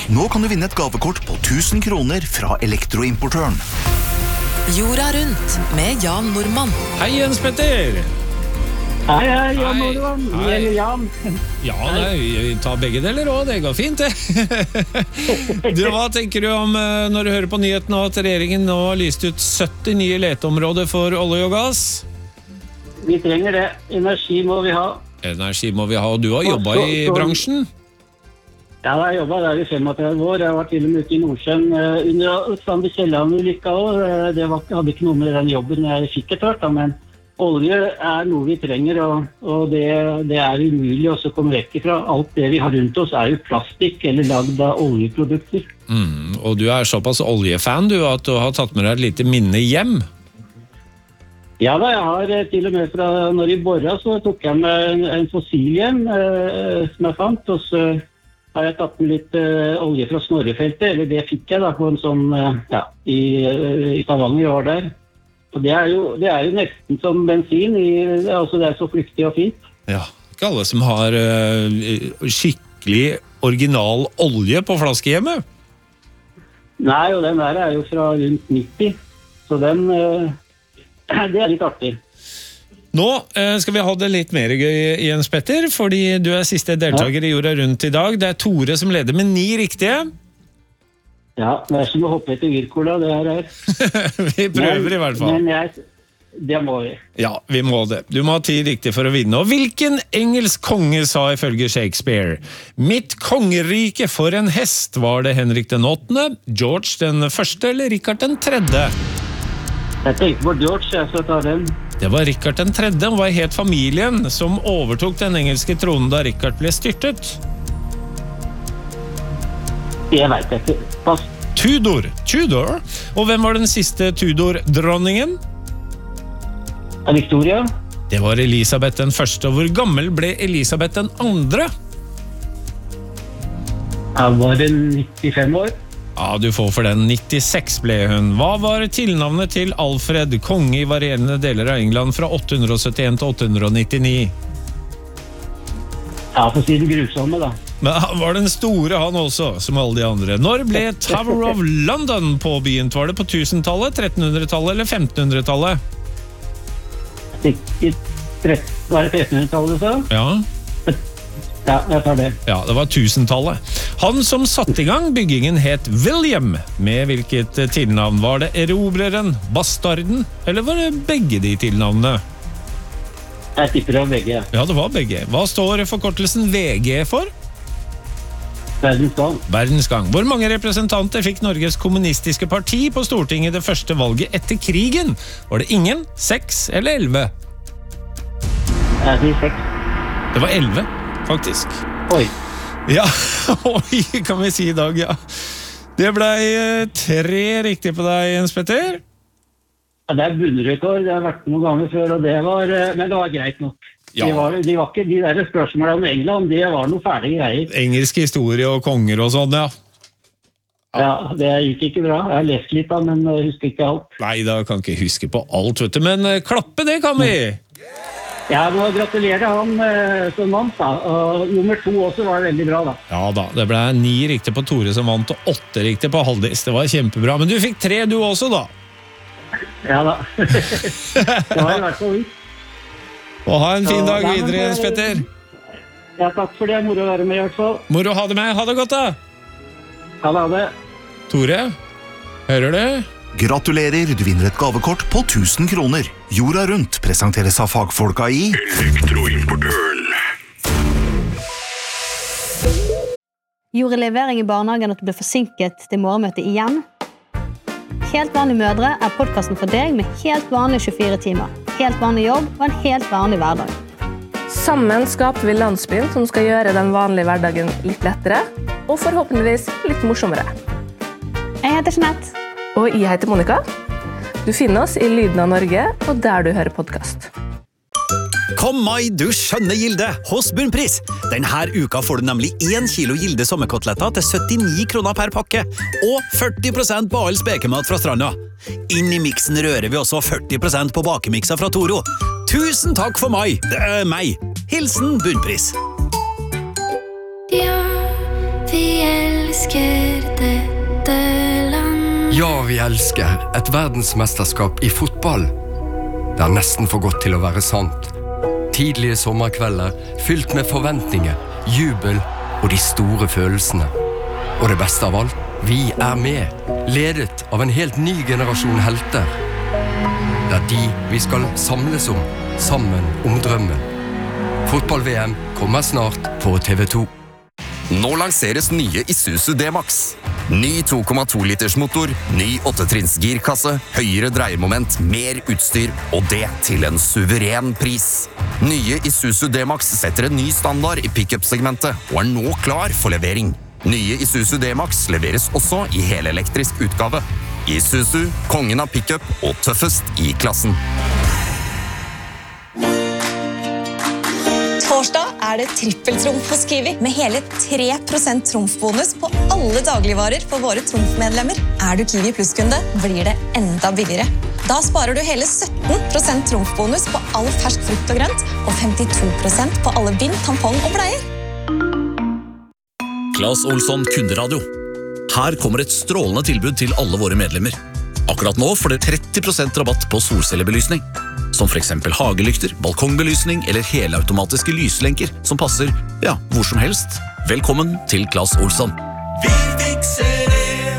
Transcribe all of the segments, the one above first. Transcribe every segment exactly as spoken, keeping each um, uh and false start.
Nå kan du vinne et gavekort på tusen kroner fra Elektroimportøren. Jorda rundt med Jan Normann. Hei Jens Petter. Hei, hei, Jan Normann. Eller Jan. Ja, nei, vi tar begge deler også, det går fint det. Du, hva tenker du om når du hører på nyheten at regjeringen nå har lyst ut sytti nye leteområder for olje og gass? Vi trenger det. Energi må vi ha. Energi må vi ha, og du har jobbet i bransjen? Ja, jeg har jobbet der i femogtredve år. Jeg har vært til og med ute i Nordsjøen under Alexander Kielland-ulykka også. Det var, hadde ikke noe med den jobben jeg fikk etter hvert, men olje er noe vi trenger, og, og det, det er umulig å komme vekk ifra. Alt det vi har rundt oss er jo plastikk eller lagd av oljeprodukter. Mm, og du er såpass oljefan du, at du har tatt med deg et lite minne hjem? Ja da, jeg har til og med fra når jeg borret, så tok jeg med en, en fossil hjem eh, som jeg fant, og så har jeg tatt med litt uh, olje fra Snorrefeltet, eller det fikk jeg da på en sånn, uh, ja, i, uh, i Stavanger år der. Og det er, jo, det er jo nesten som bensin, i, altså det er så flyktig og fint. Ja, ikke alle som har uh, skikkelig original olje på flaskehjemmet. Nei, og den der er jo fra rundt nitti, så den, uh, det er litt artig. Nå skal vi ha det litt mer gøy, Jens Petter, fordi du er siste deltaker i Jorda rundt i dag. Det er Tore som leder med ni riktige. Ja, det er som å hoppe etter Wirkola, det her er. Vi prøver men, i hvert fall. Men jeg, det må vi. Ja, vi må det. Du må ha ti riktige for å vinne. Og hvilken engelsk konge sa ifølge Shakespeare? Mitt kongerike for en hest, var det Henrik den åttende, George den første eller Richard den tredje? Jeg tenker på George, jeg skal ta den. Det var Richard den tredje, og var helt familien som overtok den engelske tronen da Richard ble styrtet. Jeg vet ikke. Pass. Tudor. Tudor. Og hvem var den siste Tudor-dronningen? Victoria. Det var Elisabeth den første, og hvor gammel ble Elisabeth den andre? Jeg var nittifem år. Ja, du får for den. nittiseks ble hun. Hva var tilnavnet til Alfred, konge i varierende deler av England fra åtte hundre syttien til åtte hundre nittini? Ja, for siden grusomme da. Men han var den store han også, som alle de andre. Når ble Tower of London påbegynt? Var det på tusentallet, trettenhundretallet eller femtenhundretallet? Var det trettenhundretallet så? Ja. Ja, jeg tar det. Ja, det var tusentallet. Han som satte i gang byggingen het William. Med hvilket tilnavn? Var det erobreren, bastarden, eller var det begge de tilnavnene? Jeg tipper det var begge. Ja, det var begge. Hva står forkortelsen V G for? Verdensgang. Verdensgang. Hvor mange representanter fikk Norges kommunistiske parti på Stortinget det første valget etter krigen? Var det ingen, seks eller elleve? Jeg sier seks. Det var elleve. Faktisk. Oi. Ja, oi, kan vi si i dag, ja. Det ble tre riktig på deg, Jens Petter. Ja, det er bunnrekord. Det har vært noen ganger før, og det var, men det var greit nok. Ja. De, var, de var ikke de der spørsmålene om England, det var noe ferdige greier. Engelsk historie og konger og sånn, ja. Ja, det gikk ikke bra. Jeg har lest litt da, men jeg husker ikke alt. Nei, da kan ikke huske på alt, vet du, men klappe, det kan vi. Ja, må gratulere han eh, som vant da, og nummer to også var veldig bra da. Ja da, det ble ni riktig på Tore som vant, og åtte riktig på Haldis. Det var kjempebra, men du fikk tre du også da. Ja da, det var i hvert fall vidt. Og ha en fin dag videre, Jens Petter. Ja, takk for det, moro å være med i hvert fall. Moro å ha det med, ha det godt da. Ha det, ha det. Tore, hører du? Gratulerer, du vinner et gavekort på tusen kroner. Jorda rundt presenteres av fagfolka i Elektroimportøren. Gjorde levering i barnehagen at du ble forsinket til morgenmøtet igjen? Helt vanlige mødre er podcasten for deg med helt vanlige tjuefire timer, helt vanlig jobb og en helt vanlig hverdag. Sammen skaper vi landsbyen som skal gjøre den vanlige hverdagen litt lettere, og forhåpentligvis litt morsommere. Jeg heter Jeanette. Og jeg heter Monika. Du finner oss i Lyden av Norge, og der du hører podcast. Kom mai, du skjønne Gilde, hos Bunnpris. Denne uka får du nemlig en kilo Gilde sommerkoteletter til syttini kroner per pakke, og førti prosent på all spekemat fra stranda. Inn i miksen rører vi også førti prosent på bakemikser fra Toro. Tusen takk for mai, det er meg. Hilsen Bunnpris. Ja, Vi elsker dette land. Ja, vi elsker et verdensmesterskap i fotball. Det er nesten for godt til å være sant. Tidlige sommerkvelder, fylt med forventninger, jubel og de store følelsene. Og det beste av alt, vi er med, ledet av en helt ny generasjon helter. Det er de vi skal samles om, sammen om drømmen. Fotball-V M kommer snart på T V to. Nå lanseres nye Isuzu D-Max. Ny to komma to liters motor, ny åttetrinns girkasse, høyere dreiemoment, mer utstyr, og det til en suveren pris. Nye Isuzu D-Max setter en ny standard i pick-up-segmentet, og er nå klar for levering. Nye Isuzu D-Max leveres også i helelektrisk utgave. Isuzu, kongen av pick-up og tøffest i klassen. Torsdag er det trippeltrumf hos Kiwi med hele tre prosent trumfbonus på alle dagligvarer for våre trumfmedlemmer. Er du Kiwi Plus-kunde, blir det enda billigere. Da sparer du hele sytten prosent trumfbonus på all fersk frukt og grønt og femtito prosent på alle bind, tampong og bleier. Claes Olsson Kunderadio. Her kommer et strålende tilbud til alle våre medlemmer. Akkurat nå får dere tretti prosent rabatt på solcellebelysning. Som for eksempel hagelykter, balkongbelysning eller helautomatiske lyslenker som passer, ja, hvor som helst. Velkommen til Claes Olsson. Vi fikser det.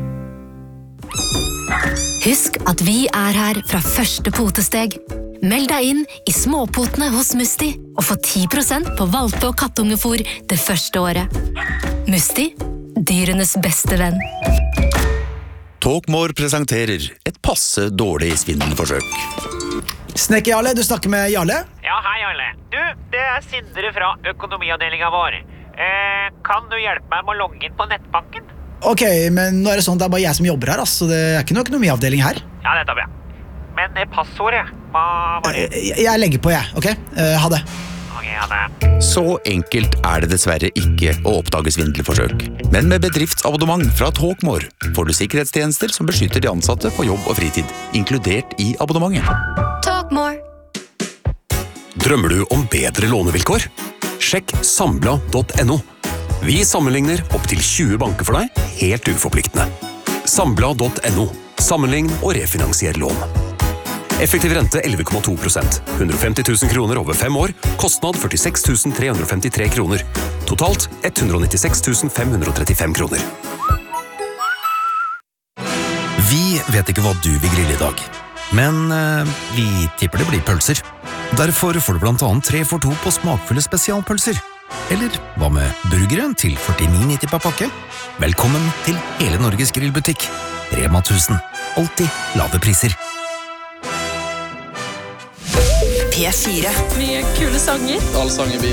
Husk at vi er her fra første potesteg. Meld deg inn i småpotene hos Musti og få ti prosent på valpe- og kattungefôr det første året. Musti, dyrenes beste venn. Talkmore presenterer et passe dårlig svindelforsøk. Snekker Jarle, du snakker med Jarle? Ja, hei Jarle. Du, det er Sindre fra økonomiavdelingen vår. Eh, kan du hjelpe meg med å logge inn på nettbanken? Ok, men nå er det sånn at det er bare jeg som jobber her, altså. Det er ikke noe økonomiavdeling her. Ja, nettopp, ja. Men det passordet, hva var det? Jeg, jeg legger på, jeg, ok? Uh, ha det. Ok, ha det. Så enkelt er det dessverre ikke å oppdage svindelforsøk. Men med bedriftsabonnement fra Talkmore får du sikkerhetstjenester som beskytter de ansatte på jobb og fritid, inkludert i abonnementet. Talkmore. Drømmer du om bedre lånevilkår? Sjekk sambla punktum no. Vi sammenligner opp til tjue banker for deg, helt uforpliktende. sambla punktum no. Sammenlign og refinansier lån. Effektiv rente elleve komma to prosent. hundre og femti tusen kroner over fem år. Kostnad førtiseks tusen tre hundre og femtitre kroner. Totalt hundre og nittiseks tusen fem hundre og trettifem kroner. Vi vet ikke hva du vil grille i dag, men eh, vi tipper det blir pølser. Derfor får du blant annet tre for to på smakfulle spesialpølser. Eller hva med burgeren til førtini nitti per pakke? Velkommen til hele Norges grillbutikk. Rema tusen. Alltid lave priser. P fire. Mye kule sanger. Alle sanger